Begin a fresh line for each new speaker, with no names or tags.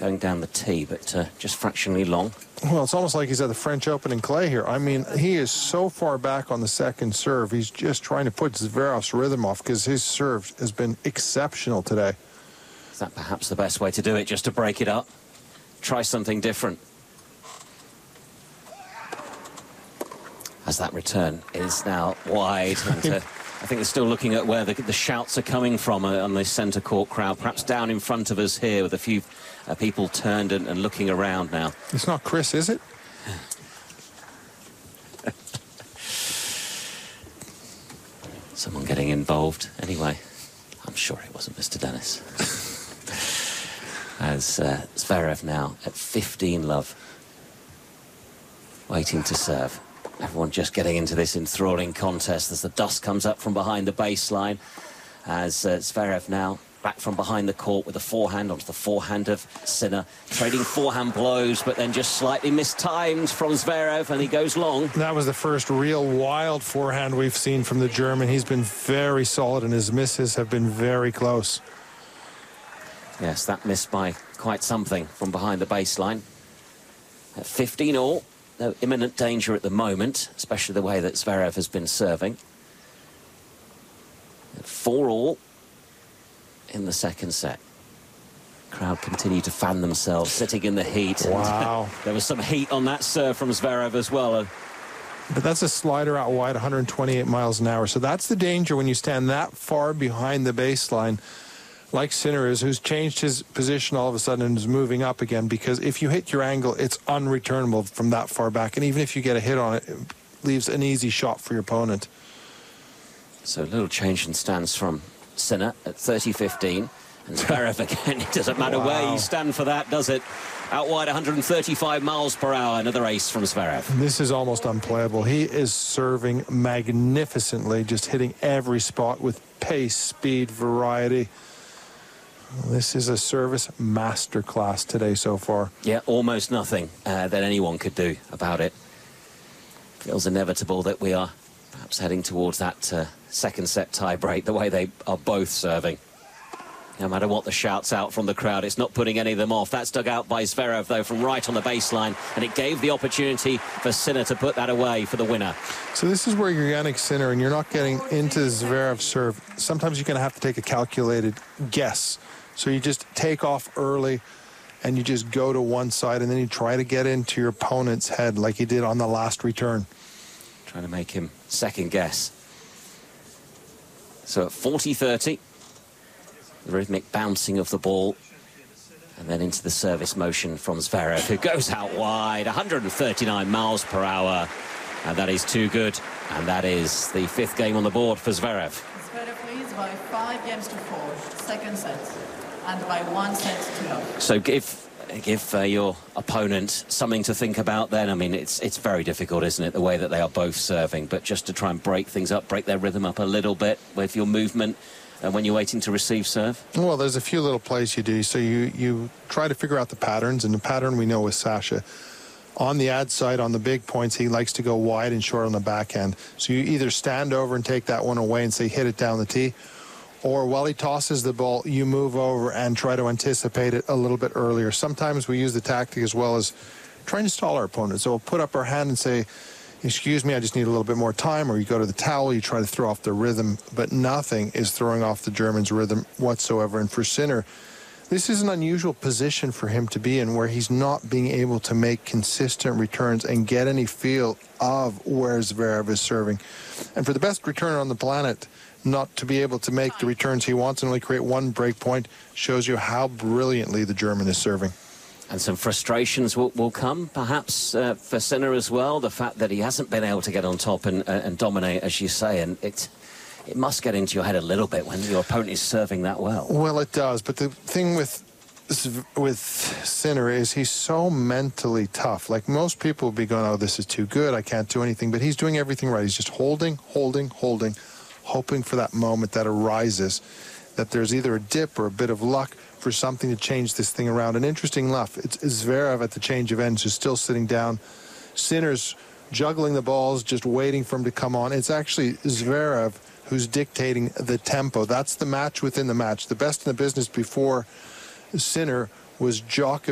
going down the tee, but just fractionally long.
Well, it's almost like he's at the French Open in clay here. I mean, he is so far back on the second serve. He's just trying to put Zverev's rhythm off because his serve has been exceptional today.
Is that perhaps the best way to do it, just to break it up? Try something different. As that return is now wide. And, I think they're still looking at where the shouts are coming from on the centre court crowd, perhaps down in front of us here with a few people turned and looking around now.
It's not Chris, is it?
Someone getting involved. Anyway, I'm sure it wasn't Mr. Dennis. As Zverev now at 15 love, waiting to serve. Everyone just getting into this enthralling contest as the dust comes up from behind the baseline. As Zverev now back from behind the court with a forehand onto the forehand of Sinner. Trading forehand blows, but then just slightly mistimed from Zverev, and he goes long.
That was the first real wild forehand we've seen from the German. He's been very solid, and his misses have been very close.
Yes, that missed by quite something from behind the baseline. At 15 all. No imminent danger at the moment, especially the way that Zverev has been serving. 4 all in the second set. Crowd continue to fan themselves, sitting in the heat.
Wow.
There was some heat on that serve from Zverev as well.
But that's a slider out wide, 128 miles an hour. So that's the danger when you stand that far behind the baseline, like Sinner is, who's changed his position all of a sudden and is moving up again, because if you hit your angle, it's unreturnable from that far back. And even if you get a hit on it, it leaves an easy shot for your opponent.
So a little change in stance from Sinner at 30-15. And Zverev again, it doesn't matter where you stand for that, does it? Out wide, 135 miles per hour, another ace from Zverev.
This is almost unplayable. He is serving magnificently, just hitting every spot with pace, speed, variety. This is a service masterclass today so far.
Yeah, almost nothing that anyone could do about it. Feels inevitable that we are perhaps heading towards that second set tie break, the way they are both serving. No matter what the shouts out from the crowd, it's not putting any of them off. That's dug out by Zverev, though, from right on the baseline, and it gave the opportunity for Sinner to put that away for the winner.
So this is where you're Jannik Sinner, and you're not getting into Zverev's serve. Sometimes you're going to have to take a calculated guess. So you just take off early, and you just go to one side, and then you try to get into your opponent's head like he did on the last return.
Trying to make him second guess. So at 40-30, the rhythmic bouncing of the ball, and then into the service motion from Zverev, who goes out wide, 139 miles per hour, and that is too good. And that is the 5th game on the board for Zverev.
Zverev leads by 5 games to 4, second set, and by 1 set to love.
So give your opponent something to think about then. I mean, it's very difficult, isn't it, the way that they are both serving, but just to try and break things up, break their rhythm up a little bit with your movement when you're waiting to receive serve?
Well, there's a few little plays you do. So you try to figure out the patterns, and the pattern we know with Sasha. On the ad side, on the big points, he likes to go wide and short on the backhand. So you either stand over and take that one away and say, hit it down the tee, or while he tosses the ball, you move over and try to anticipate it a little bit earlier. Sometimes we use the tactic as well as trying to stall our opponent. So we'll put up our hand and say, excuse me, I just need a little bit more time, or you go to the towel, you try to throw off the rhythm, but nothing is throwing off the German's rhythm whatsoever. And for Sinner, this is an unusual position for him to be in, where he's not being able to make consistent returns and get any feel of where Zverev is serving. And for the best returner on the planet, not to be able to make the returns he wants and only create one break point shows you how brilliantly the German is serving.
And some frustrations will come, perhaps, for Sinner as well. The fact that he hasn't been able to get on top and dominate, as you say, and it must get into your head a little bit when your opponent is serving that well.
Well, it does. But the thing with Sinner is he's so mentally tough. Like, most people would be going, oh, this is too good, I can't do anything. But he's doing everything right. He's just holding, hoping for that moment that arises, that there's either a dip or a bit of luck for something to change this thing around. And interesting enough, it's Zverev at the change of ends who's still sitting down. Sinner's juggling the balls, just waiting for him to come on. It's actually Zverev who's dictating the tempo. That's the match within the match. The best in the business before Sinner was Djokovic.